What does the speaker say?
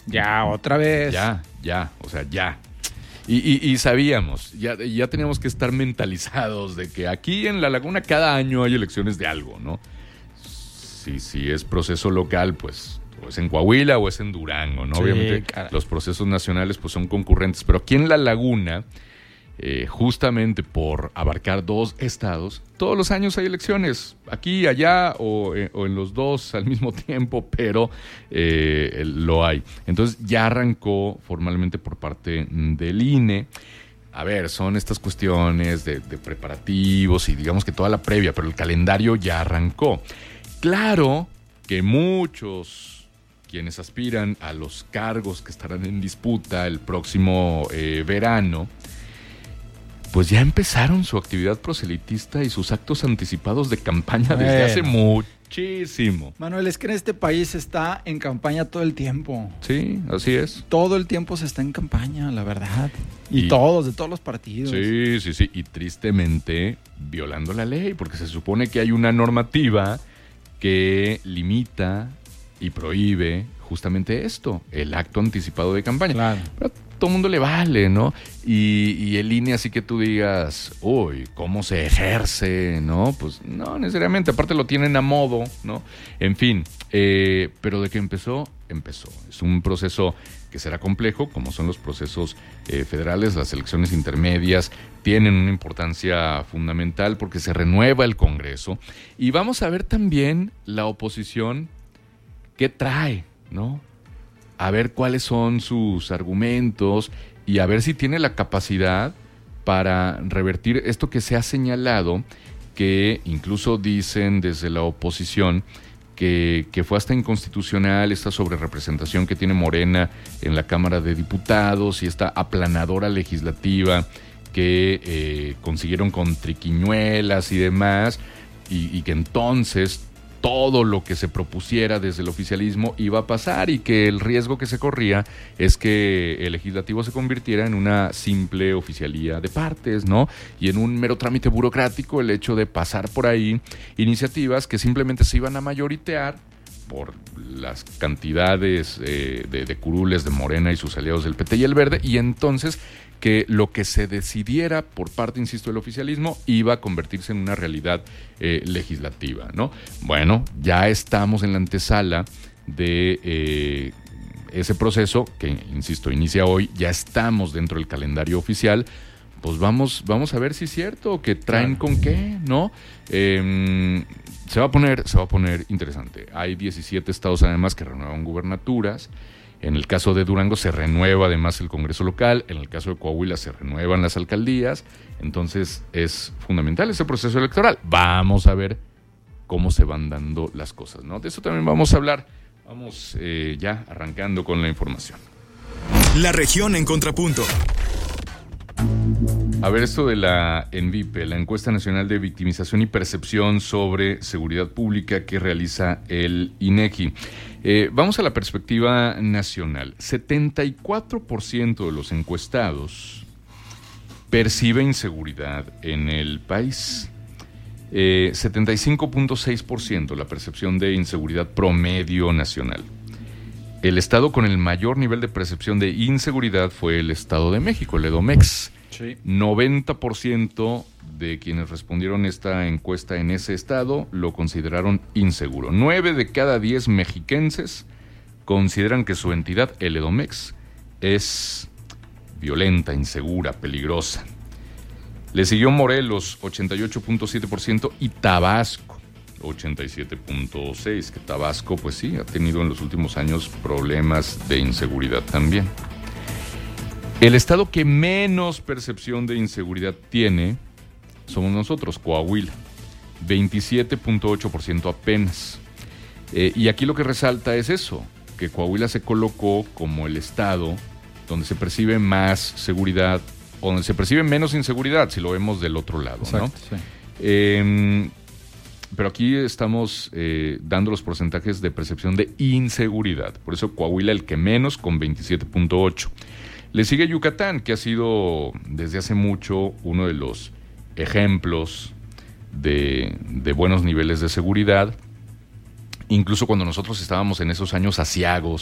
Ya, otra vez. Ya, o sea, ya. Y sabíamos, ya teníamos que estar mentalizados de que aquí en La Laguna cada año hay elecciones de algo, ¿no? Si es proceso local, pues o es en Coahuila o es en Durango, ¿no? Sí, Obviamente caray. los procesos nacionales pues son concurrentes, pero aquí en La Laguna, justamente por abarcar 2 estados, todos los años hay elecciones, aquí, allá o en los 2 al mismo tiempo, pero lo hay. Entonces ya arrancó formalmente por parte del INE. A ver, son estas cuestiones de preparativos y digamos que toda la previa, pero el calendario ya arrancó. Claro que muchos quienes aspiran a los cargos que estarán en disputa el próximo verano, pues ya empezaron su actividad proselitista y sus actos anticipados de campaña desde hace muchísimo. Manuel, es que en este país está en campaña todo el tiempo. Sí, así es. Todo el tiempo se está en campaña, la verdad. Y todos, de todos los partidos. Sí. Y tristemente violando la ley, porque se supone que hay una normativa que limita y prohíbe justamente esto, el acto anticipado de campaña. Claro. Pero a todo el mundo le vale, ¿no? Y el INE, así que tú digas, uy, ¿cómo se ejerce? ¿No? Pues no necesariamente, aparte lo tienen a modo, ¿no? En fin, pero de que empezó. Es un proceso que será complejo, como son los procesos federales, las elecciones intermedias tienen una importancia fundamental porque se renueva el Congreso y vamos a ver también la oposición qué trae, ¿no? A ver cuáles son sus argumentos y a ver si tiene la capacidad para revertir esto que se ha señalado, que incluso dicen desde la oposición que fue hasta inconstitucional esta sobrerepresentación que tiene Morena en la Cámara de Diputados y esta aplanadora legislativa que consiguieron con triquiñuelas y demás, y que entonces todo lo que se propusiera desde el oficialismo iba a pasar y que el riesgo que se corría es que el legislativo se convirtiera en una simple oficialía de partes, ¿no? Y en un mero trámite burocrático el hecho de pasar por ahí iniciativas que simplemente se iban a mayoritear por las cantidades de curules de Morena y sus aliados del PT y el Verde, y entonces que lo que se decidiera por parte, insisto, del oficialismo iba a convertirse en una realidad legislativa, ¿no? Bueno, ya estamos en la antesala de ese proceso que, insisto, inicia hoy, ya estamos dentro del calendario oficial, pues vamos a ver si es cierto, que traen con qué, ¿no? Se va a poner interesante. Hay 17 estados además que renuevan gubernaturas. En el caso de Durango se renueva además el Congreso local, en el caso de Coahuila se renuevan las alcaldías, entonces es fundamental ese proceso electoral. Vamos a ver cómo se van dando las cosas, ¿no? De eso también vamos a hablar. Vamos ya arrancando con la información. La región en contrapunto. A ver, esto de la ENVIPE, la Encuesta Nacional de Victimización y Percepción sobre Seguridad Pública que realiza el INEGI. Vamos a la perspectiva nacional. 74% de los encuestados percibe inseguridad en el país. 75.6% la percepción de inseguridad promedio nacional. El estado con el mayor nivel de percepción de inseguridad fue el Estado de México, el EDOMEX. Sí. 90% de quienes respondieron esta encuesta en ese estado lo consideraron inseguro. 9 de cada 10 mexiquenses consideran que su entidad, el EDOMEX, es violenta, insegura, peligrosa. Le siguió Morelos, 88.7%, y Tabasco, 87.6%, que Tabasco, pues sí, ha tenido en los últimos años problemas de inseguridad también. El estado que menos percepción de inseguridad tiene somos nosotros, Coahuila, 27.8% apenas. Y aquí lo que resalta es eso, que Coahuila se colocó como el estado donde se percibe más seguridad, o donde se percibe menos inseguridad, si lo vemos del otro lado, ¿no? Exacto, sí. Pero aquí estamos dando los porcentajes de percepción de inseguridad. Por eso Coahuila el que menos, con 27.8%. Le sigue Yucatán, que ha sido desde hace mucho uno de los ejemplos de buenos niveles de seguridad. Incluso cuando nosotros estábamos en esos años aciagos